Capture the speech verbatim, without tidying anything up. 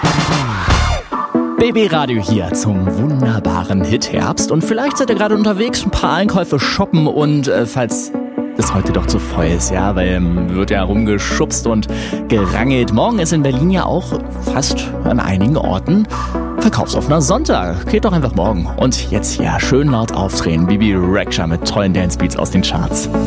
B B Radio hier zum wunderbaren Hit Herbst. Und vielleicht seid ihr gerade unterwegs, ein paar Einkäufe shoppen und äh, falls das heute doch zu voll ist, ja, weil ähm, wird ja rumgeschubst und gerangelt. Morgen ist in Berlin ja auch fast an einigen Orten verkaufsoffener Sonntag. Geht doch einfach morgen. Und jetzt hier schön laut aufdrehen. Bibi Rexha mit tollen Dancebeats aus den Charts.